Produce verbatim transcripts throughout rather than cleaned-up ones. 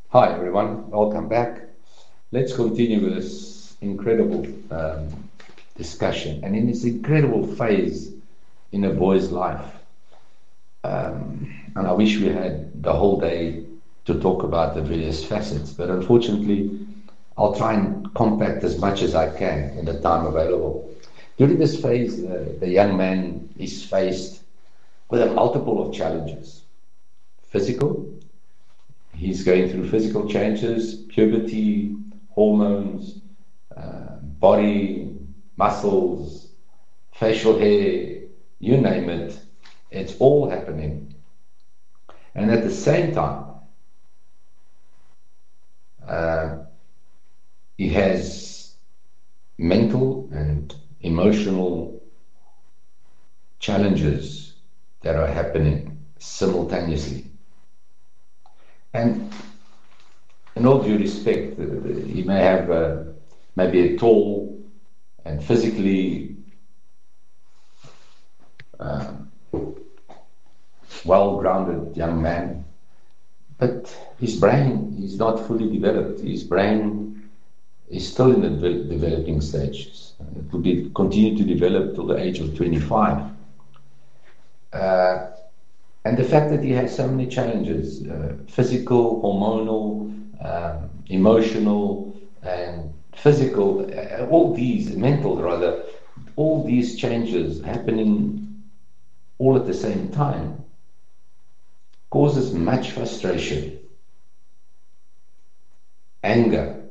Hi everyone, welcome back. Let's continue with this incredible um, discussion and in this incredible phase in a boy's life. Um, and I wish we had the whole day to talk about the various facets, but unfortunately, I'll try and compact as much as I can in the time available. During this phase, the, the young man is faced with a multiple of challenges. Physical, he's going through physical changes, puberty, hormones, uh, body, muscles, facial hair, you name it, it's all happening. And at the same time, uh, he has mental and emotional challenges that are happening simultaneously. And in all due respect, uh, he may have uh, maybe a tall and physically uh, well-grounded young man, but his brain is not fully developed. His brain is still in the de- developing stages. It will be continue to develop till the age of twenty-five. Uh, And the fact that he has so many challenges, uh, physical, hormonal, um, emotional, and physical, uh, all these, mental rather, all these changes happening all at the same time causes much frustration, anger,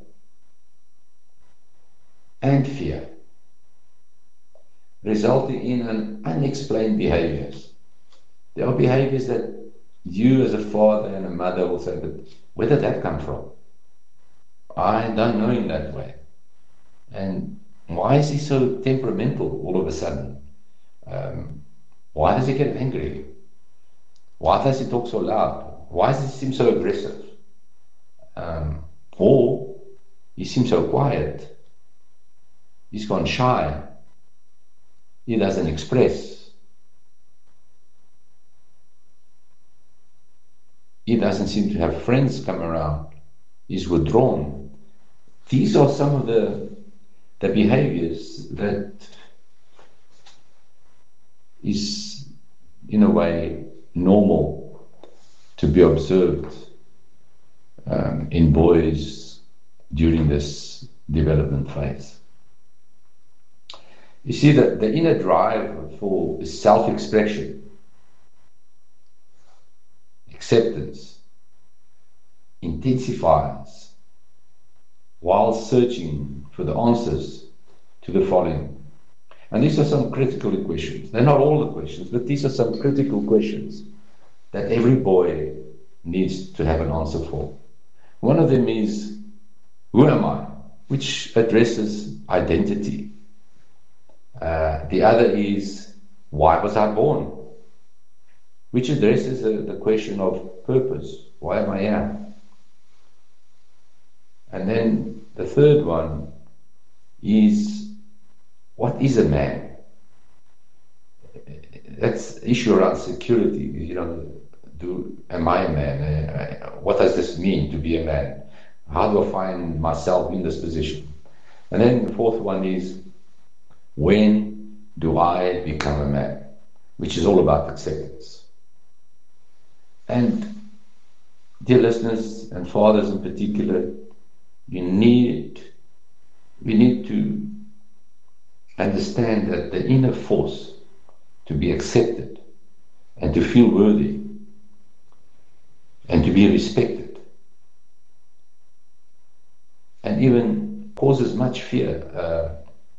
and fear, resulting in an unexplained behaviors. There are behaviors that you as a father and a mother will say, but where did that come from? I don't know him that way. And why is he so temperamental all of a sudden? Um, why does he get angry? Why does he talk so loud? Why does he seem so aggressive? Um, or he seems so quiet. He's gone shy. He doesn't express. He doesn't seem to have friends come around. He's withdrawn. These are some of the, the behaviors that is, in a way, normal to be observed um, in boys during this development phase. You see, that the inner drive for self-expression, acceptance, intensifies while searching for the answers to the following. And these are some critical questions. They're not all the questions, but these are some critical questions that every boy needs to have an answer for. One of them is, who am I? Which addresses identity. Uh, the other is, why was I born? Which addresses the, the question of purpose. Why am I here? And then the third one is, what is a man? That's the issue around security. You know, do am I a man? Uh, what does this mean to be a man? How do I find myself in this position? And then the fourth one is, when do I become a man? Which is all about acceptance. And dear listeners and fathers in particular, you need, we need to understand that the inner force to be accepted and to feel worthy and to be respected and even causes much fear. Uh,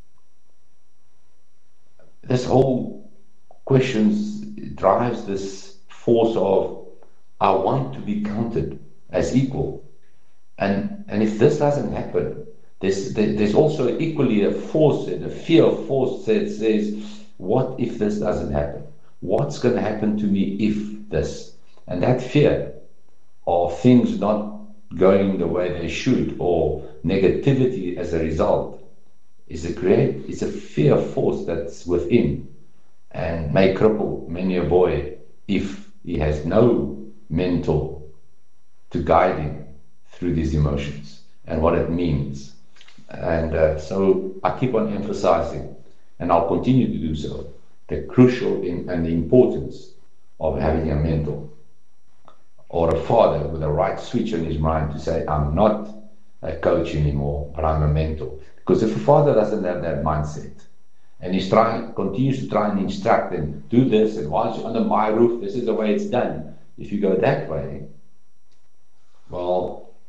this whole questions drives this force of, I want to be counted as equal. And and if this doesn't happen, there's, there's also equally a force and a fear of force that says, what if this doesn't happen? What's going to happen to me if this? And that fear of things not going the way they should, or negativity as a result, is a great, it's a fear force that's within and may cripple many a boy if he has no mentor to guide him through these emotions and what it means. And uh, so I keep on emphasizing, and I'll continue to do so, the crucial in, and the importance of having a mentor or a father with a right switch on his mind to say, I'm not a coach anymore, but I'm a mentor. Because if a father doesn't have that mindset, and he's trying, continues to try and instruct them, do this, and once you're under my roof, this is the way it's done. If you go that way, well,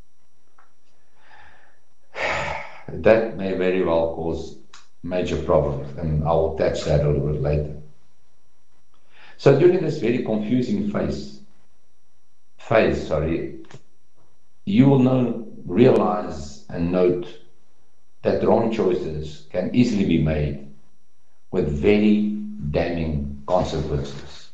that may very well cause major problems, and I will touch that a little bit later. So during this very confusing phase, phase, sorry, you will know, realize and note that wrong choices can easily be made with very damning consequences.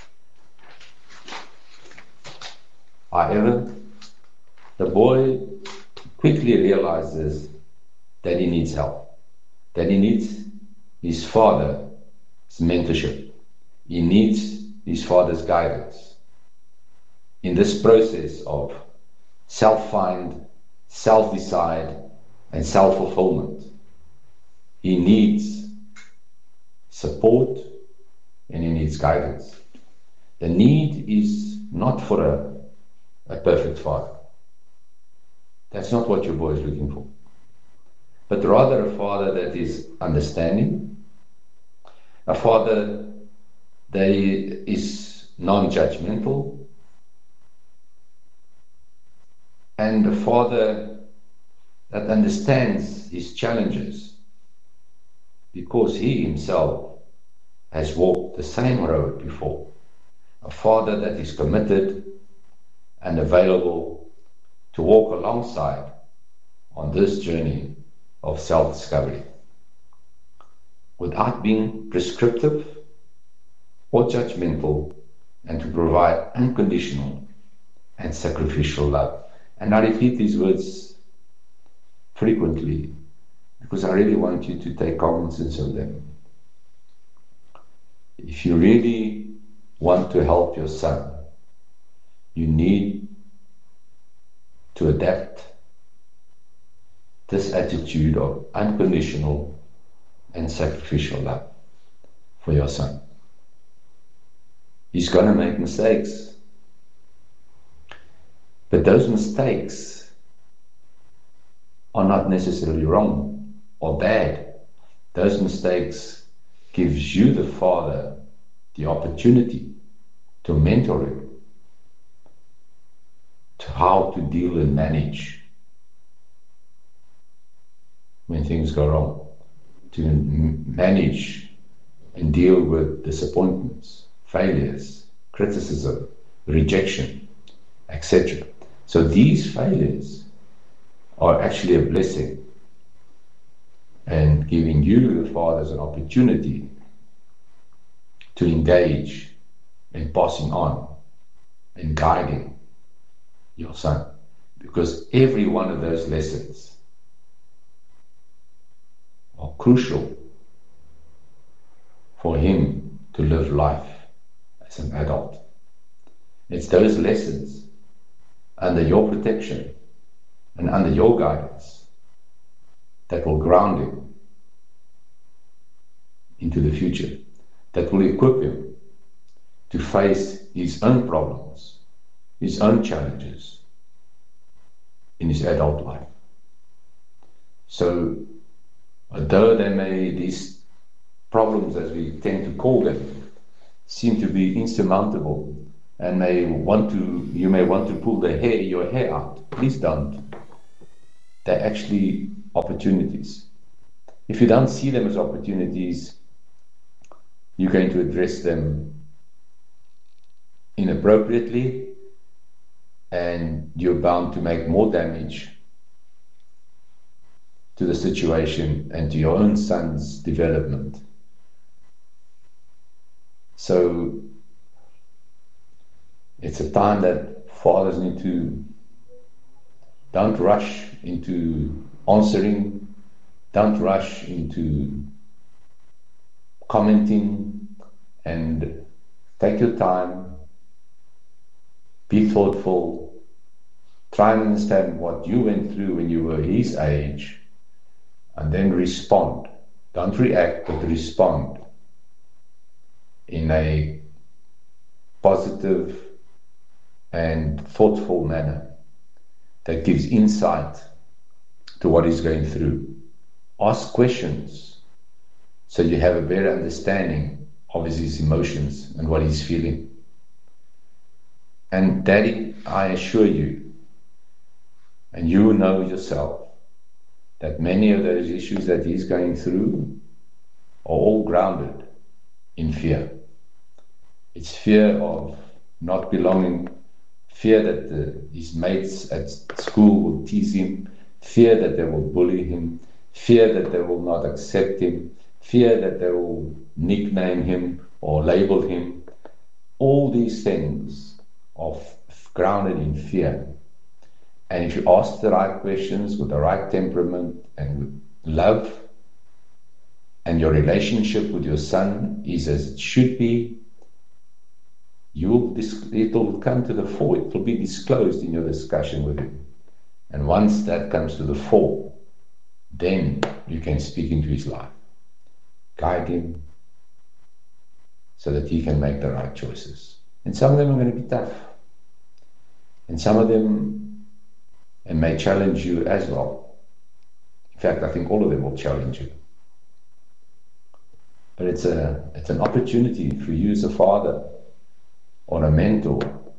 However, the boy quickly realizes that he needs help, that he needs his father's mentorship, he needs his father's guidance in this process of self-find, self-decide, and self-fulfillment. He needs support and he needs guidance. The need is not for a, a perfect father. That's not what your boy is looking for. But rather a father that is understanding, a father that is non-judgmental, and a father that understands his challenges because he himself has walked the same road before. A father that is committed and available to walk alongside on this journey of self-discovery without being prescriptive or judgmental, and to provide unconditional and sacrificial love. And I repeat these words frequently because I really want you to take cognizance of them. If you really want to help your son, you need to adapt this attitude of unconditional and sacrificial love for your son. He's going to make mistakes. But those mistakes are not necessarily wrong or bad. Those mistakes gives you, the father, the opportunity to mentor him to how to deal and manage when things go wrong, to manage and deal with disappointments, failures, criticism, rejection, et cetera. So these failures are actually a blessing and giving you, the fathers, an opportunity to engage in passing on and guiding your son. Because every one of those lessons are crucial for him to live life as an adult. It's those lessons under your protection and under your guidance that will ground him into the future, that will equip him to face his own problems, his own challenges in his adult life. So, although there may, these problems, as we tend to call them, seem to be insurmountable, and may want to, you may want to pull the hair, your hair out. Please don't. They're actually opportunities. If you don't see them as opportunities, you're going to address them inappropriately, and you're bound to make more damage to the situation and to your own son's development. So it's a time that fathers need to, don't rush into answering, don't rush into commenting, and take your time, be thoughtful, try and understand what you went through when you were his age, and then respond. Don't react, but respond in a positive and thoughtful manner that gives insight to what he's going through. Ask questions so you have a better understanding of his emotions and what he's feeling. And Daddy, I assure you, and you know yourself, that many of those issues that he's going through are all grounded in fear. It's fear of not belonging, fear that the, his mates at school will tease him, fear that they will bully him, fear that they will not accept him, fear that they will nickname him or label him. All these things are grounded in fear. And if you ask the right questions with the right temperament and with love, and your relationship with your son is as it should be, you will, it will come to the fore. It will be disclosed in your discussion with him. And once that comes to the fore, then you can speak into his life, guide him, so that he can make the right choices. And some of them are going to be tough. And some of them and may challenge you as well. In fact, I think all of them will challenge you. But it's a it's an opportunity for you as a father or a mentor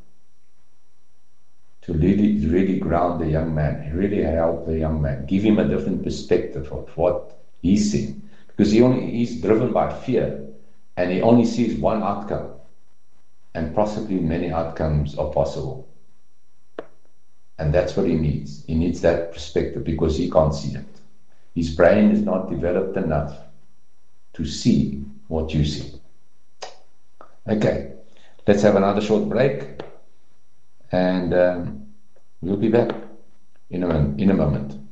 to really, really ground the young man, really help the young man, give him a different perspective of what he's seeing. Because he only he's driven by fear, and he only sees one outcome, and possibly many outcomes are possible. And that's what he needs. He needs that perspective because he can't see it. His brain is not developed enough to see what you see. Okay, let's have another short break, and um, we'll be back in a, in a moment.